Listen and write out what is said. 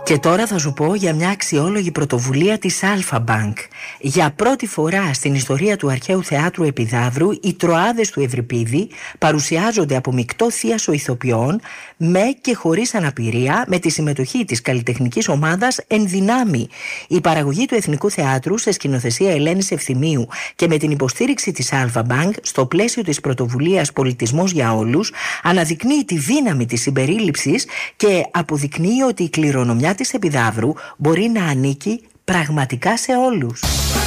Και τώρα θα σου πω για μια αξιόλογη πρωτοβουλία της Αλφα Bank. Για πρώτη φορά στην ιστορία του αρχαίου θεάτρου Επιδαύρου, οι Τροάδες του Ευρυπίδη παρουσιάζονται από μεικτό θίασο ηθοποιών με και χωρίς αναπηρία, με τη συμμετοχή της καλλιτεχνικής ομάδας Ενδυνάμει. Η παραγωγή του Εθνικού Θεάτρου σε σκηνοθεσία Ελένης Ευθυμίου και με την υποστήριξη της Αλφα Bank στο πλαίσιο της πρωτοβουλίας Πολιτισμός για Όλους αναδεικνύει τη δύναμη της συμπερίληψης και αποδεικνύει ότι η κληρονομιά της Επιδαύρου μπορεί να ανήκει πραγματικά σε όλους.